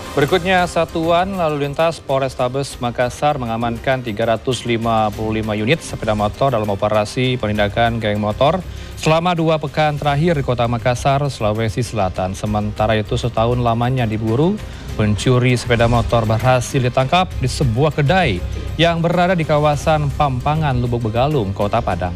Berikutnya, Satuan Lalu Lintas Polrestabes Makassar mengamankan 355 unit sepeda motor dalam operasi penindakan geng motor selama 2 pekan terakhir di Kota Makassar, Sulawesi Selatan. Sementara itu, setahun lamanya diburu, pencuri sepeda motor berhasil ditangkap di sebuah kedai yang berada di kawasan Pampangan, Lubuk Begalung, Kota Padang.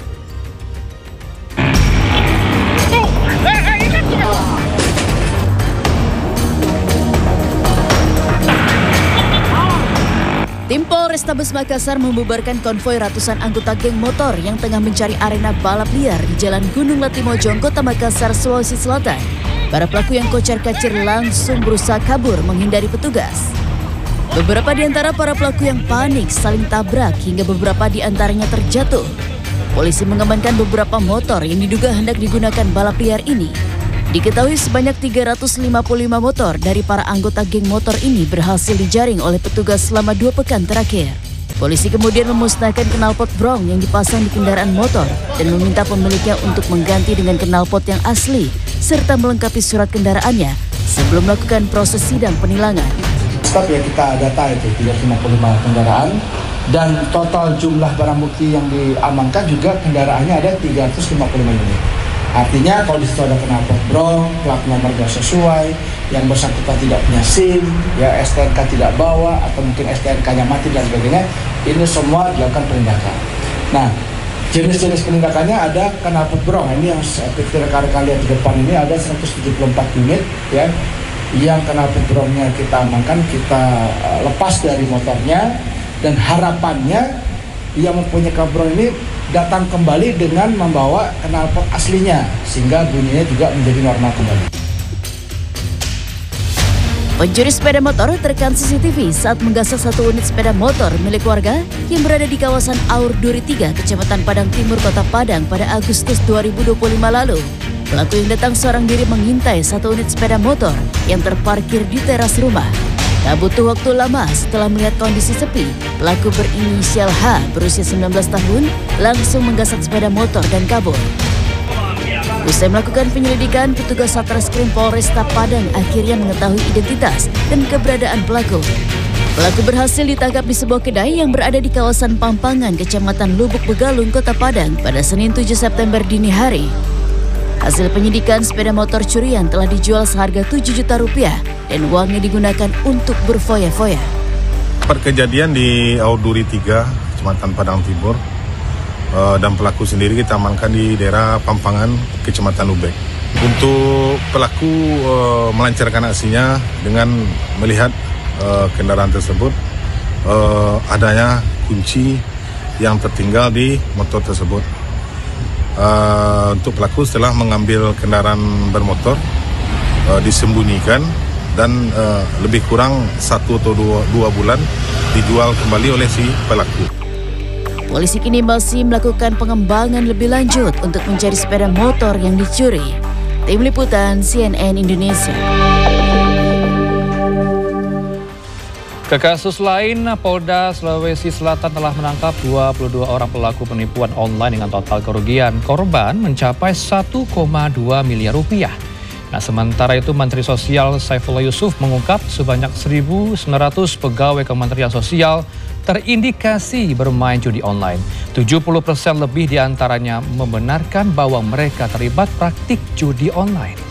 Tim Polrestabes Makassar membubarkan konvoi ratusan anggota geng motor yang tengah mencari arena balap liar di Jalan Gunung Latimojong, Kota Makassar, Sulawesi Selatan. Para pelaku yang kocar-kacir langsung berusaha kabur menghindari petugas. Beberapa di antara para pelaku yang panik saling tabrak hingga beberapa di antaranya terjatuh. Polisi mengamankan beberapa motor yang diduga hendak digunakan balap liar ini. Diketahui sebanyak 355 motor dari para anggota geng motor ini berhasil dijaring oleh petugas selama 2 pekan terakhir. Polisi kemudian memusnahkan knalpot brong yang dipasang di kendaraan motor dan meminta pemiliknya untuk mengganti dengan knalpot yang asli serta melengkapi surat kendaraannya sebelum melakukan proses sidang penilangan. Stop ya, kita data itu 355 kendaraan dan total jumlah barang bukti yang diamankan juga kendaraannya ada 355 unit. Artinya kalau di situ ada knalpot brong, plat nomor gak sesuai, yang bersangkutan tidak punya SIM, ya STNK tidak bawa, atau mungkin STNK-nya mati dan sebagainya, ini semua dilakukan penindakan. Nah, jenis-jenis penindakannya ada knalpot brong, ini yang seperti rekan-rekan lihat di depan ini ada 174 unit, ya, yang knalpot brongnya kita amankan, kita lepas dari motornya, dan harapannya yang mempunyai knalpot brong ini datang kembali dengan membawa knalpot aslinya sehingga bunyinya juga menjadi normal kembali. Pencuri sepeda motor terekam CCTV saat menggasak 1 unit sepeda motor milik warga yang berada di kawasan Aur Duri 3, Kecamatan Padang Timur, Kota Padang pada Agustus 2025 lalu. Pelaku yang datang seorang diri mengintai 1 unit sepeda motor yang terparkir di teras rumah. Tak butuh waktu lama setelah melihat kondisi sepi, pelaku berinisial H berusia 19 tahun langsung menggasak sepeda motor dan kabur. Usai melakukan penyelidikan, petugas Satreskrim Polresta Padang akhirnya mengetahui identitas dan keberadaan pelaku. Pelaku berhasil ditangkap di sebuah kedai yang berada di kawasan Pampangan, Kecamatan Lubuk Begalung, Kota Padang pada Senin 7 September dini hari. Hasil penyidikan, sepeda motor curian telah dijual seharga 7 juta rupiah dan uangnya digunakan untuk berfoya-foya. Kejadian di Aur Duri 3, Kecamatan Padang Timur, dan pelaku sendiri kita amankan di daerah Pampangan, Kecamatan Lubek. Untuk pelaku melancarkan aksinya dengan melihat kendaraan tersebut adanya kunci yang tertinggal di motor tersebut. Untuk pelaku setelah mengambil kendaraan bermotor disembunyikan dan lebih kurang 1 atau 2 bulan dijual kembali oleh si pelaku. Polisi kini masih melakukan pengembangan lebih lanjut untuk mencari sepeda motor yang dicuri. Tim Liputan CNN Indonesia. Ke kasus lain, Polda Sulawesi Selatan telah menangkap 22 orang pelaku penipuan online dengan total kerugian korban mencapai 1,2 miliar rupiah. Nah, sementara itu Menteri Sosial Saifullah Yusuf mengungkap sebanyak 1.900 pegawai Kementerian Sosial terindikasi bermain judi online. 70% lebih diantaranya membenarkan bahwa mereka terlibat praktik judi online.